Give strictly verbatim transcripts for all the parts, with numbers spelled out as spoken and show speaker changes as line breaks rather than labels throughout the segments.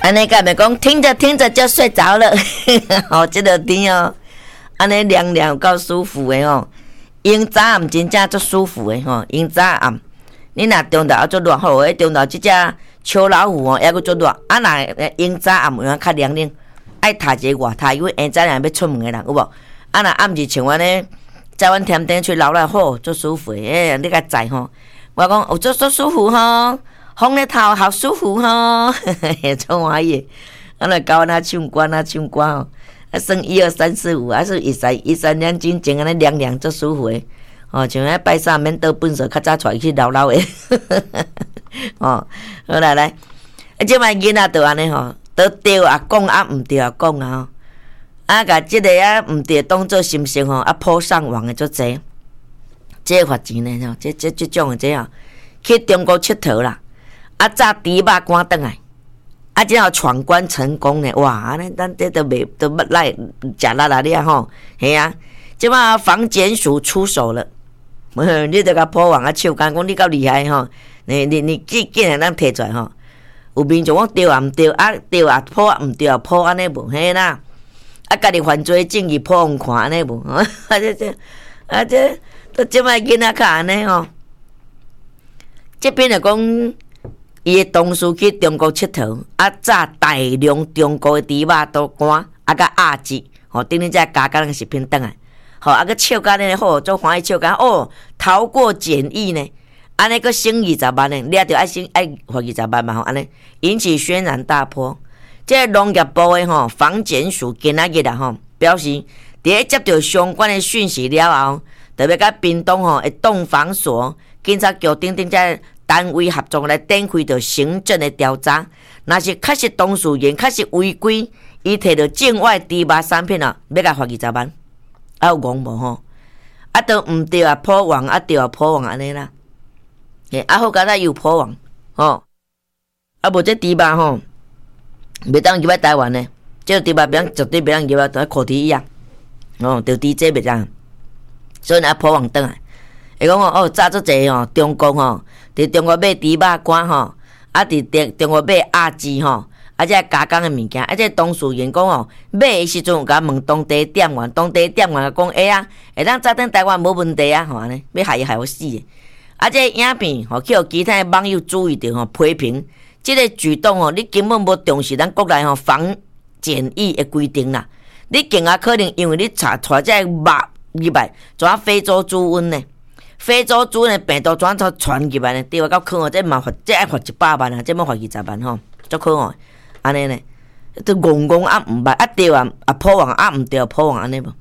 安尼敢咪讲，听着听着就睡着了，哦，这个甜哦，安尼凉凉够舒服的哦。用早暗真正足舒服的吼，用早暗，你若中昼足热好，迄中昼即只秋老虎哦，抑佫足热，啊若用早暗有影较凉凉，爱晒一个外套，因为下早人要出门的人有无？啊若暗时像阮呢，在阮田顶吹流来好，足舒服的，诶，你甲知吼？我讲有足足舒服吼。风咧头好舒服吼，做欢喜，啊来教咱唱歌啊唱歌吼，啊算一二三四五，啊是一三一三两真正安尼凉凉足舒服诶，哦像迄拜山免倒粪扫，较早带去流流诶，哦好来来，啊即摆囡仔都安尼吼，都对啊讲啊毋对啊讲啊吼，啊甲即个啊毋对当做心声吼，啊铺上网诶足济，即个发钱诶吼，即即即种诶即吼，去中国佚佗啦。啊！炸猪肉赶倒来，啊！即号闯关成功呢！哇！安尼咱这都袂都捌来食力啦了吼，嘿啊！即马防检署出手了，你着甲破网啊！手干讲你够厉害吼！你你你竟竟然咱摕出来吼！有民众讲对啊毋对啊对啊破啊毋对啊破安尼无嘿啦！啊！家己犯罪证据破互看安尼无？啊！这这啊这都即摆囡仔较安尼吼，这边就讲。伊诶同事去中国佚佗，啊，炸大量中国诶猪肉都干，啊，甲鸭子，吼，顶日才加工食品倒来，吼，啊，个笑甲呢好，做欢喜笑甲哦，逃过检疫呢，安尼个省二十万呢，掠着爱省爱罚二十万嘛，吼，安尼引起轩然大波。即个农业部诶吼，防检署今仔日啊吼，表示，伫接到相关诶讯息了后，特别甲屏东吼诶动防所、警察局等等遮。单位合作来展开着行政的调查，若是确实当事人确实违规，伊摕到境外猪肉产品啊，要甲罚二十万，啊有戆无吼？啊都毋对啊，破网啊对啊破网安尼啦，诶啊好佳仔又破网吼，啊无这猪肉吼，袂当入来台湾呢，这猪肉袂当绝对袂当入来，同课题一样，哦，着 D J 袂当，所以啊破网倒来。会讲哦，早足济吼，中国吼，伫中国买猪肉干吼，啊，伫中国买鸭子吼，啊，这加工诶物件，啊，这当事人讲哦，买诶时阵有甲问当地店员，当地店员讲，哎啊，会当早登台湾无问题啊，吼安尼，要害伊害我死诶。啊，这影片吼，去互其他网友注意着吼，批评，即个举动吼，你根本无重视咱国内吼防检疫诶规定啦，你更加可能因为你查带这肉入来，怎非洲猪瘟呢？非洲猪呢病毒怎啊传入来呢？对我到可恶，这嘛罚，这爱罚一百万啊，这要罚二十万吼，足可恶，安尼呢，都戆戆啊毋捌，啊对啊，啊破网啊毋对啊破网安尼无？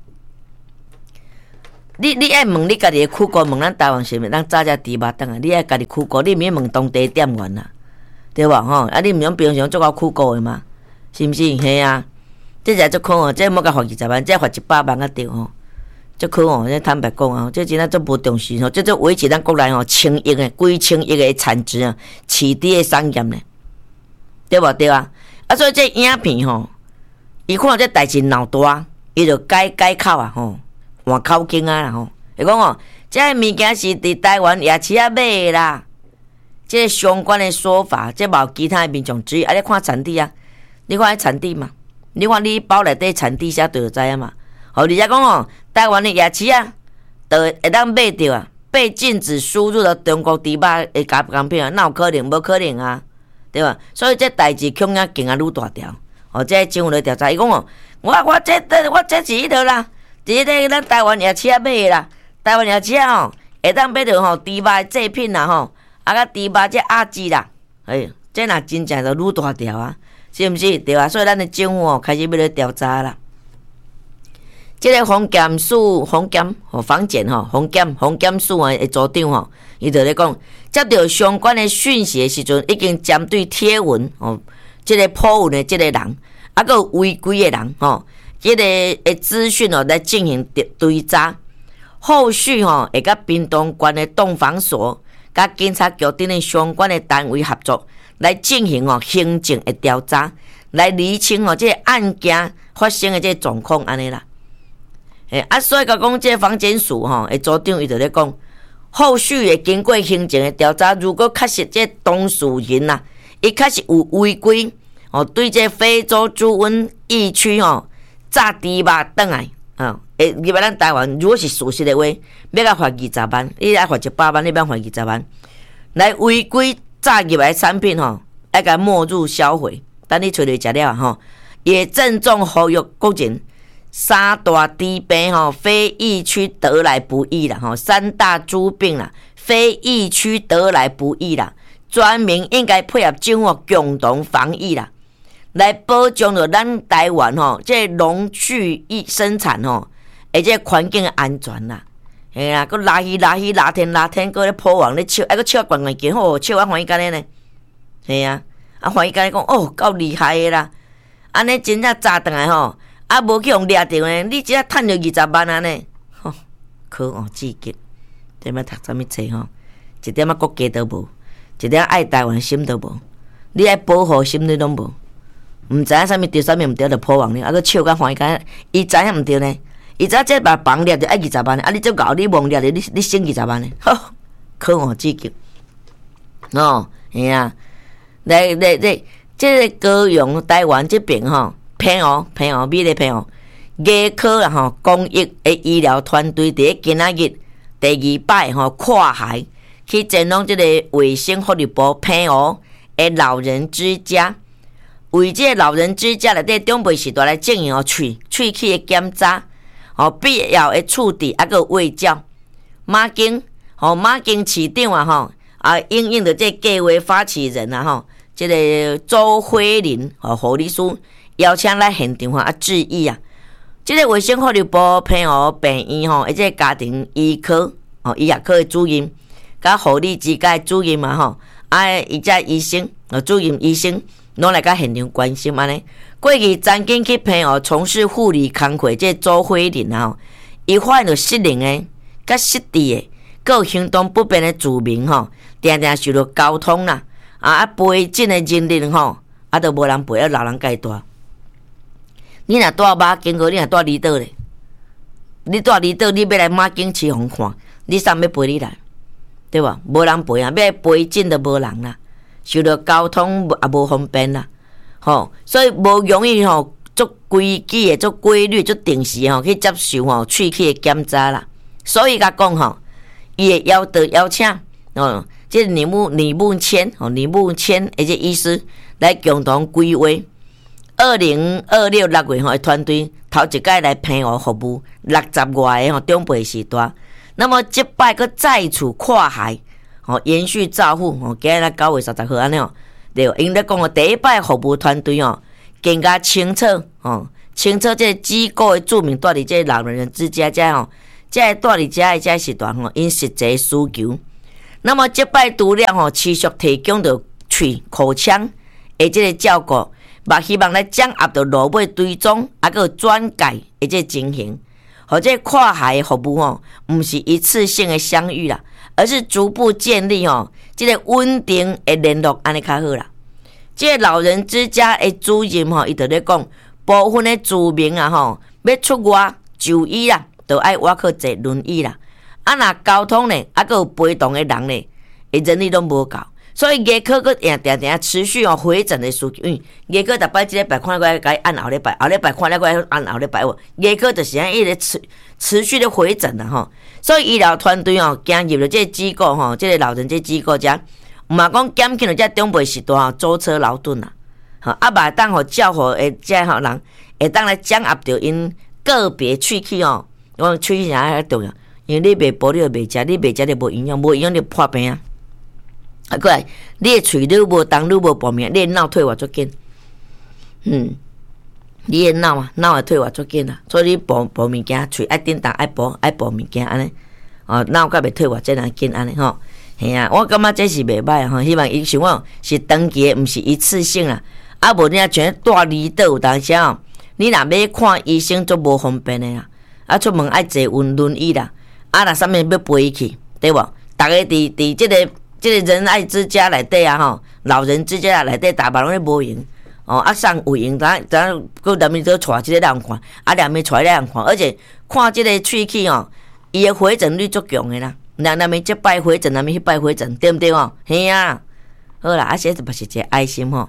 你你爱问你家己的苦果，问咱台湾是毋是咱早只猪肉等啊？你爱家己苦果，你免问当地店员啦，对无吼？啊你毋用平常做到苦果的嘛？是毋是？嘿啊，这才足可恶，这莫甲罚二十万，这罚一百万啊对吼。足可恶，这坦白讲啊，这真正足无重视吼，这足维持咱国内吼千亿诶、几千亿诶产值啊，饲猪诶产业呢，对无对啊？啊，所以这影片吼，伊看这代志闹大，伊就改改口啊吼，换口径啊啦吼，会讲哦，这物件是伫台湾夜市啊买诶啦，这相关诶说法，这无其他诶民众质疑，啊，你看产地啊，你看迄产地嘛，你看你包内底产地写就知影嘛。好，而且讲哦，台湾的夜市啊，都会当买到啊，被禁止输入的中国猪肉的加工品啊，哪有可能？无可能啊，对吧？所以这代志恐啊更啊愈大条。哦，这政府咧调查，伊讲哦，我我这我这是迄落啦，伫咧咱台湾夜市啊买的啦，台湾夜市啊吼，会当买到吼猪肉的制品啦吼，啊甲猪肉这鸭子啦，哎，这若真正就愈大条啊，是毋是？对啊，所以咱的政府哦开始要咧调查啦。即个防检署、防检吼、防检吼、防检、防检署诶组长吼，伊就咧讲，接到相关诶讯息诶时阵，已经针对贴文吼，即个破文诶即个人，啊个违规诶人吼，即个诶资讯哦来进行追查，后续吼会甲屏东县诶动防所、甲警察局等诶相关诶单位合作，来进行哦行政诶调查，来厘清哦即个案件发生诶即个状况安尼啦。诶，啊，所以甲讲，这防检署吼，诶，组长伊就咧讲，后续会经过行政诶调查，如果确实这当事人呐、啊，伊确实有违规， 哦，对这非洲猪瘟疫区哦，炸猪肉转来啊！诶，入来咱台湾，如果是事实的话，要甲罚二十万，你爱罚一百万，你要罚二十万。来违规炸入来的产品吼，要甲没入销毁。等你找着食了吼，也郑重呼吁国人。三大猪病吼，非疫区得来不易啦吼，三大猪病啦，非疫区得来不易啦，全民应该配合政府共同防疫啦，来保障着咱台湾吼，这农畜业生产吼，而且环境安全啦。嘿啦，佮拉鱼拉鱼拉天拉天，佮咧破网咧笑，还佮笑悬悬见好，笑啊欢喜干咧呢。嘿啊，啊欢喜干咧讲哦，够厉害的啦，安尼真正炸转来吼。啊，无去用掠着呢，你只趁着二十万安尼，吼，可恶至极！踮咧读啥物册吼？一点仔国家都无，一点爱台湾心都无，你爱保护心你拢无，毋知影啥物对啥物毋对就破网呢？啊，佮笑甲欢喜干，伊知影毋对呢？伊知影这把房掠着爱二十万呢？啊，你这搞你忘掠着你你省二十万呢？吼，可恶至极！哦，嘿啊，来来来，这个高雄台湾这边吼。偏哦偏哦，美丽偏哦，牙科啦吼，公益的医疗团队伫今仔日第二摆吼跨海去前往即个卫生福利部偏哦的老人之家，为即个老人之家内底长辈时代来进行哦喙喙齿的检查，哦必要的处置啊个卫教。马经吼马经市长啊吼啊应应着即计划发起人啊吼，即、这个周慧玲吼护理师。邀请来现场啊致意啊！即、这个卫生福利部偏哦病院吼，而且家庭医科哦医学科的主任，甲护理之家的主任嘛吼，啊伊只医生哦主任医生，拢来甲现场关心安尼。过去曾经去偏哦从事护理工作，即周慧玲啊吼，伊发现着失灵的、甲失智的，佮有行动不便的住民吼，定定受到交通啦啊啊陪诊的人力吼，啊都无人陪，啊老人家带。你若住马经过，你若住离岛咧，你住离岛，你要来马经市红看，你啥要陪你来，对无？无人陪啊，要陪诊都无人啦，受到交通也无方便啦，吼，所以无容易吼，足规矩的、足规律、足定时吼去接受吼喙齿的检查啦。所以甲讲吼，伊会邀得邀请哦，即李木李木谦吼，李木谦而且医师来共同规划。二零二六六月吼，团队头一届来平湖服务六十外个吼长辈时代，那么即摆佫再次跨海吼延续照护吼，今日九月三十号安尼哦，对，因咧讲哦，第一摆服务团队哦，更加清楚吼，清楚即个机构的著名住伫即个老人之家遮吼，即个住伫遮的遮时段吼，因实际需求。那么即摆除了吼持续提供着喙、口腔的即个照顾。嘛，希望来掌握到路尾追踪，啊个转介的这情形，或者跨海的服务吼，毋是一次性的相遇啦，而是逐步建立吼，这个稳定的联络，安尼较好啦。这个老人之家的主任吼，伊就咧讲，部分的住民啊吼，要出外就医啦，就爱我去坐轮椅啦。啊，若交通呢，啊个有陪同的人呢，诶，人力都无够。所以牙科个定定定持续哦回诊的需求，因为牙科逐摆即礼拜看过来，该按后礼拜，后礼拜看了过来按后礼拜哦。牙科就是安一直持持续的回诊啦吼。所以医疗团队哦，加入了这个机构吼，这个老人这机构遮，毋嘛讲减轻了这长辈时代吼舟车劳顿啦，吼啊嘛当互照顾诶这吼人会当来掌握着因个别喙齿哦，我喙齿较重要，因为你袂补你就袂食，你袂食就无营养，无营养就破病啊。啊，过来，你诶喙你无动，你无报名，你诶脑退化足紧。嗯，你诶脑啊，脑会退化足紧啦，所以你补补物件，喙爱叮当，爱补爱补物件安尼，哦，脑甲袂退化遮尔紧安尼吼。嘿啊，我感觉这是袂歹吼，希望伊想讲是长期诶，毋是一次性啦。啊，无你啊全住离岛有当时哦，你若要看医生足无方便诶啦，啊出门爱坐运轮椅啦，啊若啥物要陪伊去，对无？逐个伫伫即个。即个仁爱之家内底啊吼，老人之家内底大把拢咧无闲哦，啊上有闲，咱咱佫连面做带即个人看，啊连面带人看，而且看即个喙齿哦，伊的回诊率足强的啦，那那面即摆回诊，那面迄摆回诊，对毋对哦？嘿啊，好啦，啊这嘛是一个爱心吼，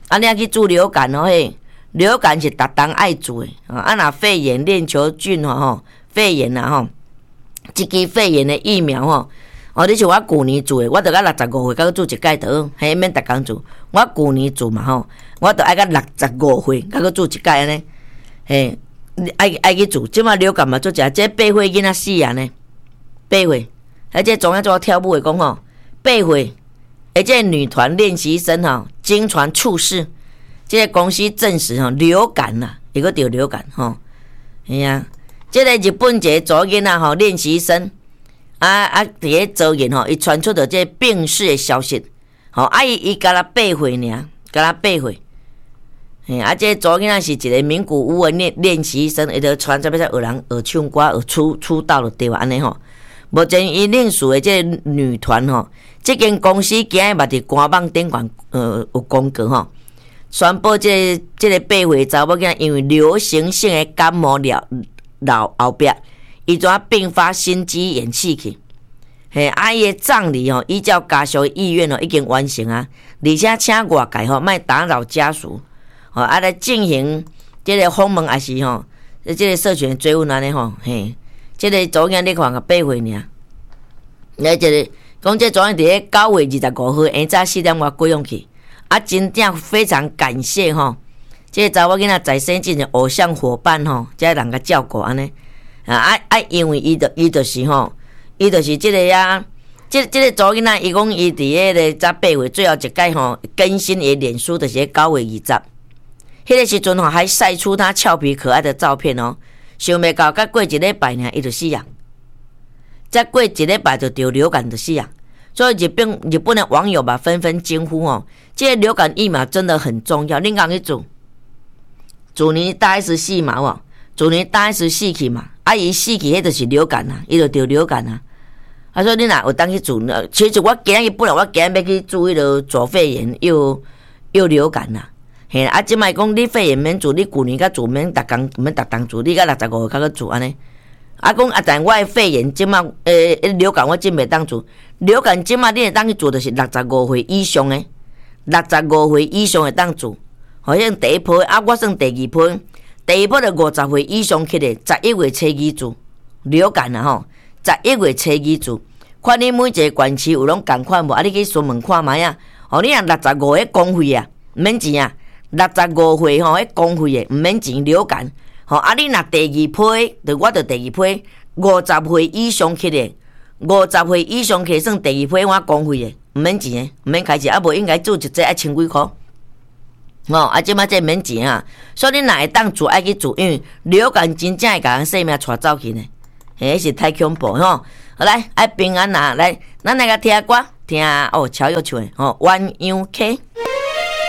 啊，你啊去治流感吼，嘿，流感是逐冬爱治的啊。若肺炎链球菌吼，肺炎啊吼，即支肺炎的疫苗吼，哦，你像我旧年做的，我着到六十五岁，甲去做一届倒，嘿免逐工做。我旧年做嘛吼，我着爱到六十五岁，甲去做一届安尼，嘿，爱爱去做。即马流感嘛做食，这八岁囡仔死啊呢，八岁，而且中央做跳舞的讲吼，八岁，而且女团练习生吼，经传猝死，这个公司证实吼流感啦，伊个得流感吼，哎呀，这个日本一个查囡仔吼练习生。啊啊！伫咧做研吼，伊传出着这病逝的消息，吼啊伊伊甲咱八岁尔，甲咱八岁，嘿啊！这查囡仔是一个名古屋的练练习生，伊着传出要学人学唱歌、学出出道就对啊，安尼吼。目前伊领属的这个女团吼，这间公司今日嘛伫官网顶管呃有公告吼，宣布这个、这个八岁查某囝因为流行性的感冒了老后壁。伊怎并发心肌炎死去？嘿，啊伊的葬礼吼，依照家属的意愿吼，已经完成啊，而且请外界吼，莫打扰家属，吼啊来进行这个访问，还是吼，这个社群追问安尼吼，嘿，这个昨天你看个八岁尔，来这个讲这昨天伫咧九月二十五号下早四点外过用去，啊，真正非常感谢吼，这个查某囡仔在生进行偶像伙伴吼，这人甲照顾安尼。啊啊啊！因为伊着伊着是吼，伊着是即个啊，即即个查某囡仔，伊讲伊伫迄个早八岁最后一届吼更新伊脸书，就是九月二十，迄个时阵吼还晒出他俏皮可爱的照片哦。想袂到，才过一礼拜呢，伊就死啊！再过一礼拜就得流感就死啊！所以日本日本的网友吧纷纷惊呼哦，这个流感疫苗真的很重要，恁讲去做？去年大 S 死嘛哦，去年大 S 死去嘛。啊！伊死去，迄就是流感啊，伊就得流感啊。啊，所以你若有当去做，其实我今日本来我今日要去做迄个左肺炎又又流感啦。嘿，啊，即摆讲你肺炎免做，你旧年甲做免逐工免逐工做，你甲六十五岁甲去做安尼。啊，讲啊，但我的肺炎即摆诶流感我真袂当做，流感即摆你会当去做，就是六十五岁以上诶，六十五岁以上会当做。好像第一波啊，我算第二波。第一波就五十岁以上起来，十一月初二做流感啊吼，十一月初二做，看你每一个县市有拢共款无？啊，你去询问看卖啊！哦，你若六十五迄公费啊，毋免钱啊！六十五岁吼，迄公费诶，毋免钱流感。吼，啊，你若第二波，就我着第二波，五十岁以上起来，五十岁以上起来算第二波，我公费诶，毋免钱诶，毋免开钱，啊无应该做一剂爱千几箍。哦，啊，即摆这免钱啊，所以你若会当做爱去做，因为流感真正会甲人性命带走去呢，迄是太恐怖吼。好来，爱平安啊，来，咱来个听歌，听哦，乔又唱的吼，鸳鸯 K。